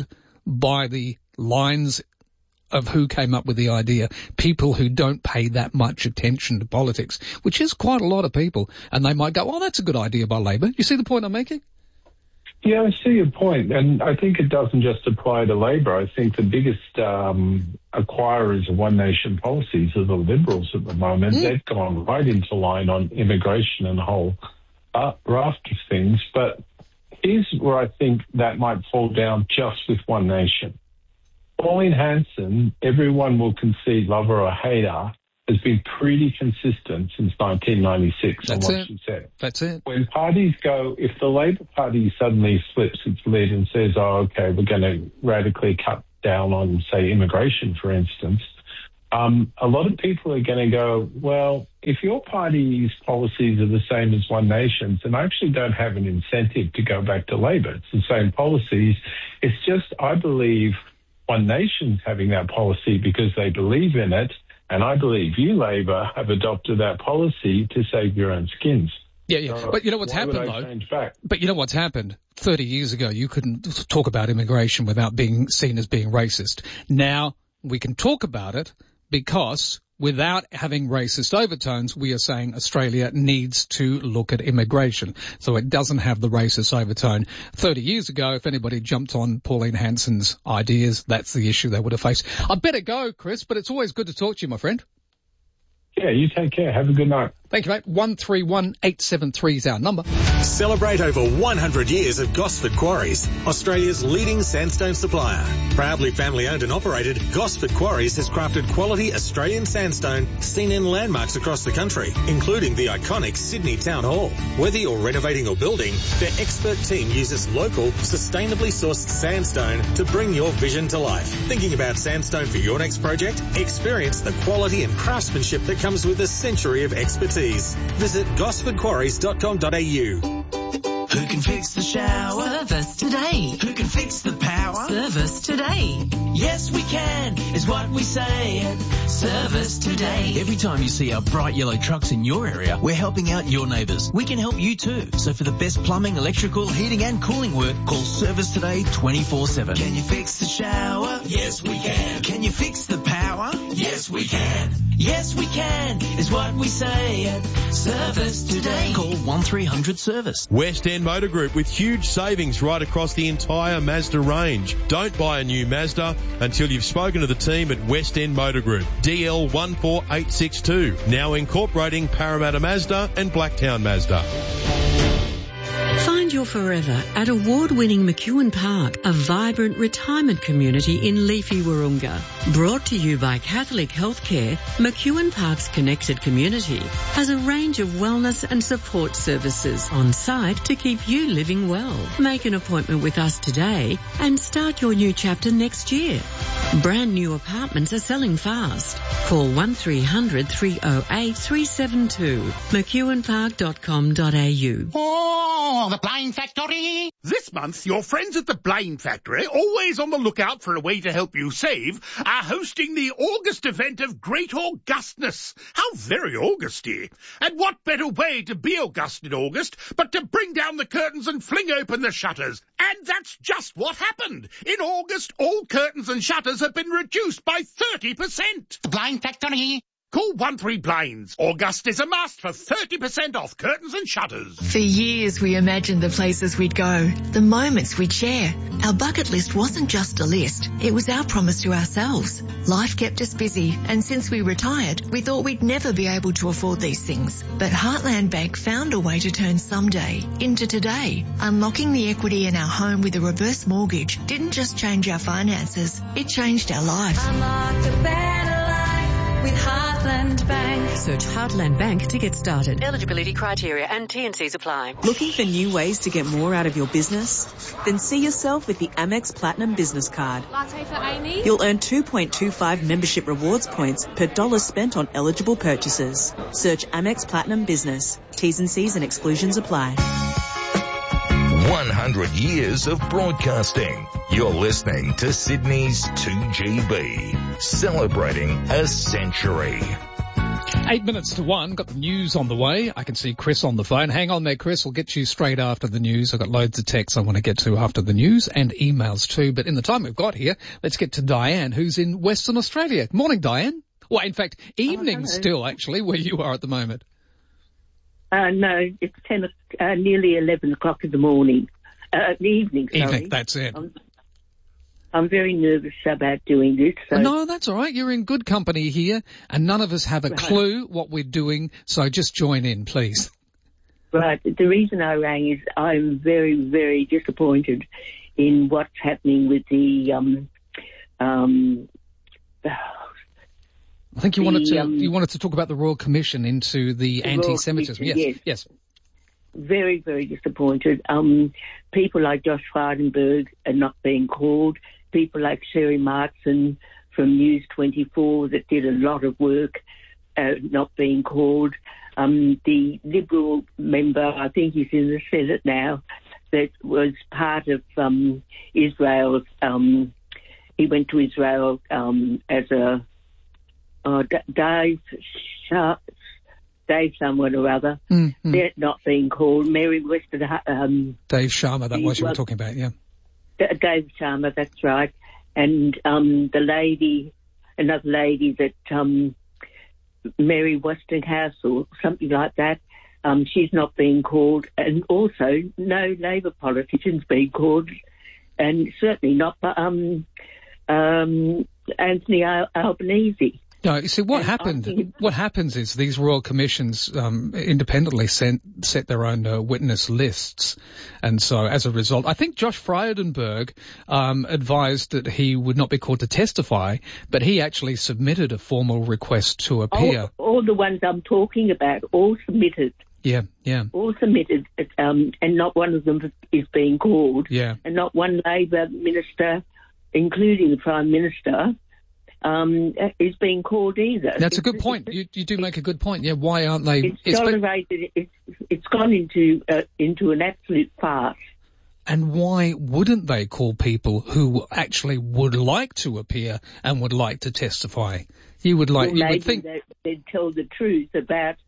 by the lines of who came up with the idea. People who don't pay that much attention to politics, which is quite a lot of people. And they might go, oh, that's a good idea by Labor. You see the point I'm making?
Yeah, I see your point. And I think it doesn't just apply to Labor. I think the biggest acquirers of one nation policies are the Liberals at the moment. They've gone right into line on immigration and a whole raft of things. But here's where I think that might fall down just with one nation. Pauline Hanson, everyone will concede, lover or hater, has been pretty consistent since 1996 on what she said.
That's it.
When parties go, if the Labor Party suddenly flips its lid and says, oh, okay, we're going to radically cut down on, say, immigration, for instance, a lot of people are going to go, well, if your party's policies are the same as One Nation's, then I actually don't have an incentive to go back to Labor. It's the same policies. It's just, I believe One Nation's having that policy because they believe in it, and I believe you, Labor, have adopted that policy to save your own skins.
Yeah. So but you know what's happened, though? But you know what's happened? 30 years ago, you couldn't talk about immigration without being seen as being racist. Now we can talk about it because without having racist overtones, we are saying Australia needs to look at immigration. So it doesn't have the racist overtone. 30 years ago, if anybody jumped on Pauline Hanson's ideas, that's the issue they would have faced. I better go, Chris, but it's always good to talk to you, my friend.
Yeah, you take care. Have a good night.
Thank you, mate. 131873 is our number.
Celebrate over 100 years of Gosford Quarries, Australia's leading sandstone supplier. Proudly family owned and operated, Gosford Quarries has crafted quality Australian sandstone seen in landmarks across the country, including the iconic Sydney Town Hall. Whether you're renovating or building, their expert team uses local, sustainably sourced sandstone to bring your vision to life. Thinking about sandstone for your next project? Experience the quality and craftsmanship that comes with a century of expertise. Visit gosfordquarries.com.au.
Who can fix the shower?
Service today.
Who can fix the power?
Service today.
Yes, we can, is what we say at Service Today.
Every time you see our bright yellow trucks in your area, we're helping out your neighbours. We can help you too. So for the best plumbing, electrical, heating and cooling work, call Service Today 24/7.
Can you fix the shower? Yes, we can. Can you fix the power? Yes, we can. Yes, we can, is what we say at Service Today.
Call 1300 Service.
West End Motor Group with huge savings right across the entire Mazda range. Don't buy a new Mazda until you've spoken to the team at West End Motor Group. DL 14862. Now incorporating Parramatta Mazda and Blacktown Mazda.
Find your forever at award-winning McEwen Park, a vibrant retirement community in leafy Wahroonga. Brought to you by Catholic Healthcare, McEwen Park's connected community has a range of wellness and support services on site to keep you living well. Make an appointment with us today and start your new chapter next year. Brand new apartments are selling fast. Call 1300 308 372. McEwenpark.com.au.
Oh, the Blind Factory! This month, your friends at the Blind Factory, always on the lookout for a way to help you save, are hosting the August event of Great Augustness. How very Augusty! And what better way to be August in August but to bring down the curtains and fling open the shutters? And that's just what happened. In August, all curtains and shutters have been reduced by 30%. The Blind Factory. Call 13Blinds. August is a must for 30% off curtains and shutters.
For years we imagined the places we'd go, the moments we'd share. Our bucket list wasn't just a list, it was our promise to ourselves. Life kept us busy, and since we retired, we thought we'd never be able to afford these things. But Heartland Bank found a way to turn someday into today. Unlocking the equity in our home with a reverse mortgage didn't just change our finances, it changed our life. Unlock a better life with Heartland Bank.
Search Heartland Bank to get started.
Eligibility criteria and T&Cs apply.
Looking for new ways to get more out of your business? Then see yourself with the Amex Platinum Business Card.
Latte for Amy.
You'll earn 2.25 membership rewards points per dollar spent on eligible purchases. Search Amex Platinum Business. T's and C's and exclusions apply.
100 years of broadcasting. You're listening to Sydney's 2GB, celebrating a century.
8 minutes to 1, got the news on the way. I can see Chris on the phone. Hang on there, Chris. We'll get you straight after the news. I've got loads of texts I want to get to after the news and emails too. But in the time we've got here, let's get to Diane, who's in Western Australia. Morning, Diane. Well, in fact, evening still, actually, where you are at the moment.
No, it's nearly 11 o'clock in the morning. The evening, sorry.
Evening, that's it.
I'm very nervous about doing this. So.
No, that's all right. You're in good company here, and none of us have a clue what we're doing, so just join in, please.
Right. The reason I rang is I'm very, very disappointed in what's happening with the...
I think you wanted to talk about the Royal Commission into the anti-Semitism. Yes.
Very, very disappointed. People like Josh Frydenberg are not being called. People like Sherry Markson from News 24 that did a lot of work not being called. The Liberal member, I think he's in the Senate now, that was part of Israel. He went to Israel as a Dave someone or other.
Mm-hmm.
They're not being called. Mary Weston...
Dave Sharma, that was you were talking about, yeah.
Dave Sharma, that's right. And another lady that Mary Westinghouse or something like that, she's not being called. And also no Labor politicians being called. And certainly not Anthony Albanese.
No, you see, what happens is these royal commissions independently set their own witness lists. And so as a result, I think Josh Frydenberg advised that he would not be called to testify, but he actually submitted a formal request to appear.
All the ones I'm talking about, all submitted.
Yeah.
All submitted, and not one of them is being called.
Yeah.
And not one Labor minister, including the Prime Minister, is being called either.
That's a good point. You do make a good point. Yeah, why aren't they?
It's tolerated. It's gone into an absolute farce.
And why wouldn't they call people who actually would like to appear and would like to testify? You would think
they'd tell the truth about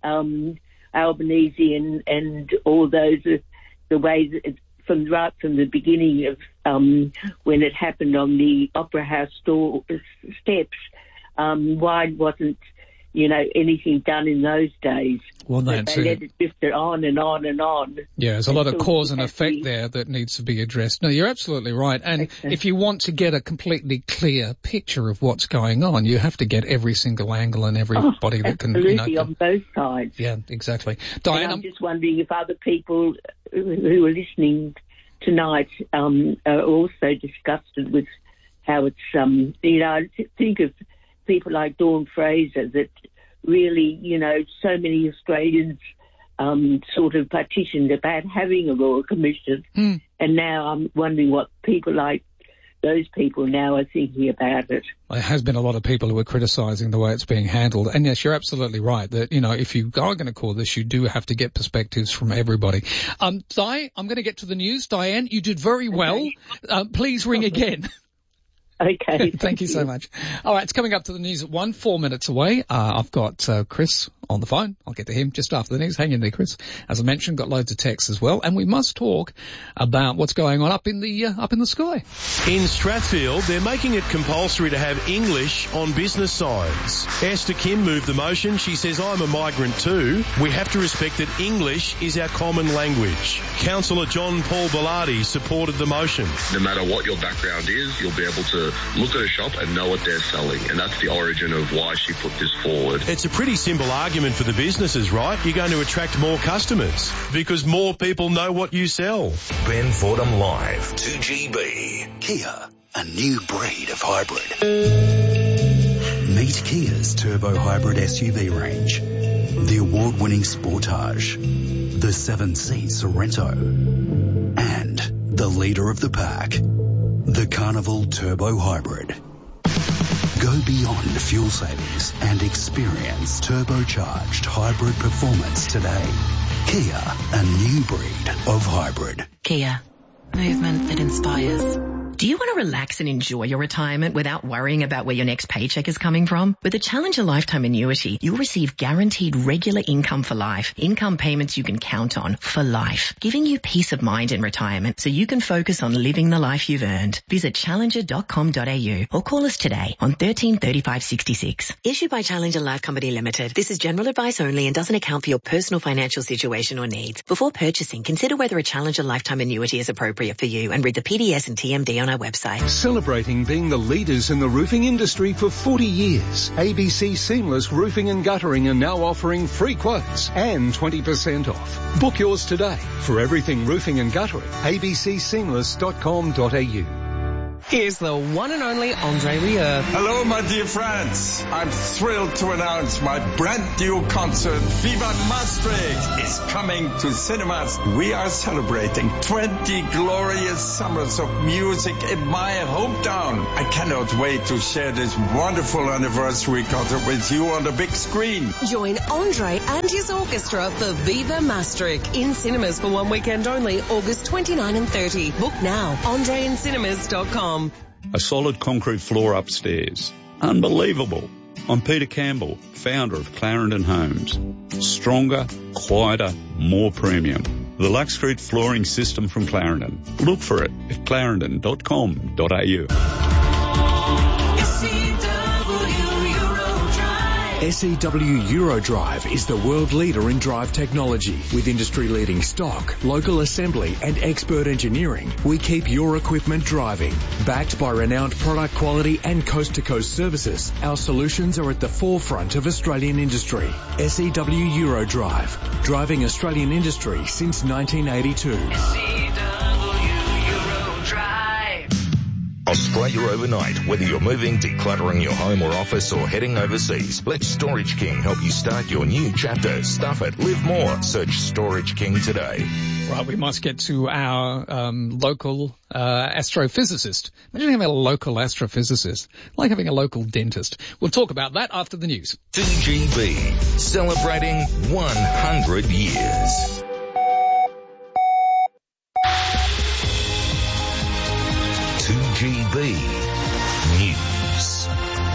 Albanese and all those the ways. From the beginning of when it happened on the Opera House steps, why wasn't anything done in those days?
Well,
they let it drift on and on and on.
Yeah, there's a lot of cause and effect there that needs to be addressed. No, you're absolutely right. And if you want to get a completely clear picture of what's going on, you have to get every single angle and everybody that can.
Absolutely, on both sides.
Yeah, exactly. Diane,
I'm just wondering if other people who are listening tonight are also disgusted with how it's, I think of people like Dawn Fraser that really, so many Australians sort of petitioned about having a Royal Commission. And now I'm wondering what people like those people now are thinking about it.
There has been a lot of people who are criticising the way it's being handled. And yes, you're absolutely right that, if you are going to call this, you do have to get perspectives from everybody. Di, I'm going to get to the news. Diane, you did very well. Please ring again.
Okay.
Thank you so much. All right, it's coming up to the news at 1, 4 minutes away. I've got Chris on the phone. I'll get to him just after the news. Hang in there, Chris. As I mentioned, got loads of texts as well, and we must talk about what's going on up in the sky.
In Strathfield, they're making it compulsory to have English on business signs. Esther Kim moved the motion. She says, "I'm a migrant too. We have to respect that English is our common language." Councillor John Paul Bellardi supported the motion.
No matter what your background is, you'll be able to look at a shop and know what they're selling, and that's the origin of why she put this forward.
It's a pretty simple argument for the businesses, right? You're going to attract more customers because more people know what you sell.
Ben Fordham Live, 2GB.
Kia, a new breed of hybrid. Meet Kia's turbo hybrid SUV range. The award-winning Sportage, the 7-seat Sorento, and the leader of the pack, the Carnival Turbo Hybrid. Go beyond fuel savings and experience turbocharged hybrid performance today. Kia, a new breed of hybrid.
Kia, movement that inspires.
Do you want to relax and enjoy your retirement without worrying about where your next paycheck is coming from? With the Challenger Lifetime Annuity, you'll receive guaranteed regular income for life, income payments you can count on for life, giving you peace of mind in retirement so you can focus on living the life you've earned. Visit challenger.com.au or call us today on 13 35 66.
Issued by Challenger Life Company Limited. This is general advice only and doesn't account for your personal financial situation or needs. Before purchasing, consider whether a Challenger Lifetime Annuity is appropriate for you and read the PDS and TMD on our website.
Celebrating being the leaders in the roofing industry for 40 years, ABC Seamless Roofing and Guttering are now offering free quotes and 20% off. Book yours today. For everything roofing and guttering, abcseamless.com.au.
Here's the one and only Andre Rieu.
Hello, my dear friends. I'm thrilled to announce my brand new concert, Viva Maastricht, is coming to cinemas. We are celebrating 20 glorious summers of music in my hometown. I cannot wait to share this wonderful anniversary concert with you on the big screen.
Join Andre and his orchestra for Viva Maastricht in cinemas for one weekend only, August 29 and 30. Book now, andreincinemas.com.
A solid concrete floor upstairs. Unbelievable. I'm Peter Campbell, founder of Clarendon Homes. Stronger, quieter, more premium. The Luxcrete flooring system from Clarendon. Look for it at clarendon.com.au.
SEW Eurodrive is the world leader in drive technology. With industry-leading stock, local assembly and expert engineering, we keep your equipment driving. Backed by renowned product quality and coast-to-coast services, our solutions are at the forefront of Australian industry. SEW Eurodrive, driving Australian industry since 1982.
Australia overnight. Whether you're moving, decluttering your home or office, or heading overseas, let Storage King help you start your new chapter. Stuff it, live more. Search Storage King today.
Right, we must get to our local astrophysicist. Imagine having a local astrophysicist, like having a local dentist. We'll talk about that after the news.
2GB, celebrating 100 years. GB News.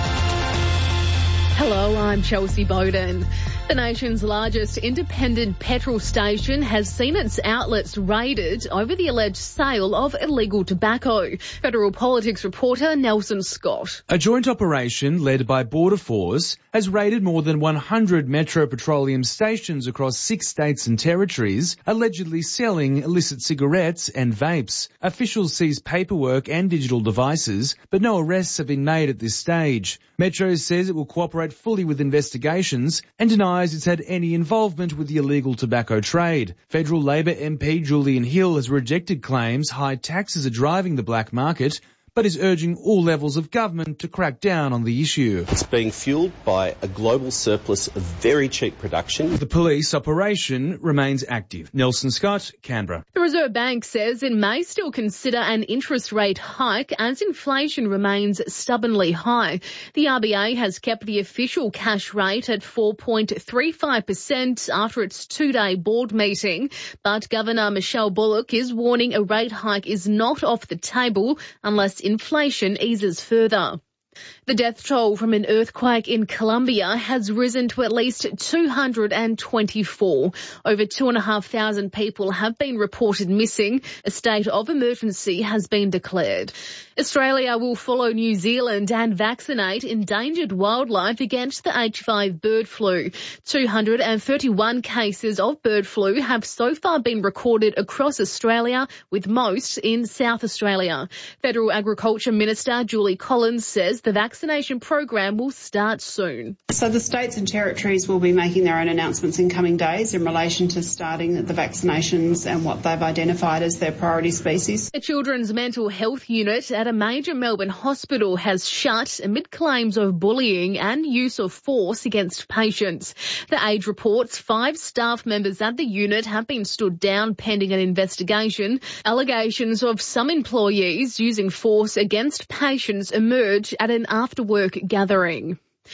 Hello, I'm Chelsea Bowden. The nation's largest independent petrol station has seen its outlets raided over the alleged sale of illegal tobacco. Federal Politics reporter Nelson Scott.
A joint operation led by Border Force has raided more than 100 Metro Petroleum stations across 6 states and territories, allegedly selling illicit cigarettes and vapes. Officials seized paperwork and digital devices, but no arrests have been made at this stage. Metro says it will cooperate fully with investigations and denies it's had any involvement with the illegal tobacco trade. Federal Labor MP Julian Hill has rejected claims high taxes are driving the black market, but is urging all levels of government to crack down on the issue.
It's being fuelled by a global surplus of very cheap production.
The police operation remains active. Nelson Scott, Canberra.
The Reserve Bank says it may still consider an interest rate hike as inflation remains stubbornly high. The RBA has kept the official cash rate at 4.35% after its 2-day board meeting, but Governor Michelle Bullock is warning a rate hike is not off the table unless inflation eases further. The death toll from an earthquake in Colombia has risen to at least 224. Over 2,500 people have been reported missing. A state of emergency has been declared. Australia will follow New Zealand and vaccinate endangered wildlife against the H5 bird flu. 231 cases of bird flu have so far been recorded across Australia, with most in South Australia. Federal Agriculture Minister Julie Collins says the vaccination program will start soon.
So the states and territories will be making their own announcements in coming days in relation to starting the vaccinations and what they've identified as their priority species.
A children's mental health unit at a major Melbourne hospital has shut amid claims of bullying and use of force against patients. The Age reports 5 staff members at the unit have been stood down pending an investigation. Allegations of some employees using force against patients emerge at an after-work gathering.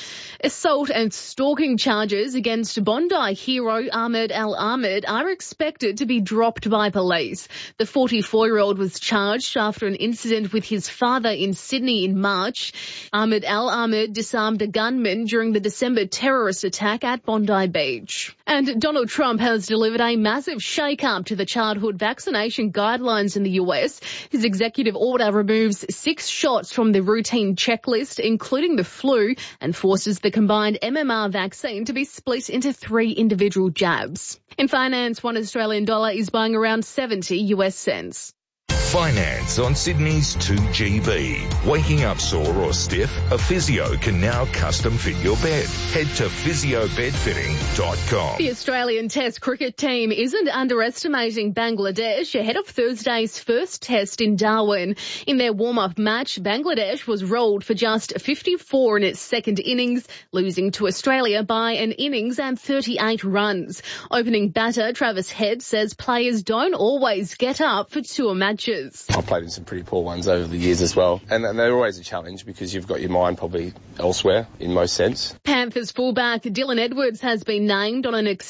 Assault and stalking charges against Bondi hero Ahmed Al-Ahmed are expected to be dropped by police. The 44-year-old was charged after an incident with his father in Sydney in March. Ahmed Al-Ahmed disarmed a gunman during the December terrorist attack at Bondi Beach. And Donald Trump has delivered a massive shake-up to the childhood vaccination guidelines in the US. His executive order removes 6 shots from the routine checklist, including the flu, and forces the combined MMR vaccine to be split into 3 individual jabs. In finance, 1 Australian dollar is buying around 70 US cents.
Finance on Sydney's 2GB. Waking up sore or stiff? A physio can now custom fit your bed. Head to physiobedfitting.com.
The Australian Test cricket team isn't underestimating Bangladesh ahead of Thursday's first test in Darwin. In their warm-up match, Bangladesh was rolled for just 54 in its second innings, losing to Australia by an innings and 38 runs. Opening batter Travis Head says players don't always get up for tour matches.
I've played in some pretty poor ones over the years as well, and they're always a challenge because you've got your mind probably elsewhere in most sense.
Panthers fullback Dylan Edwards has been named on an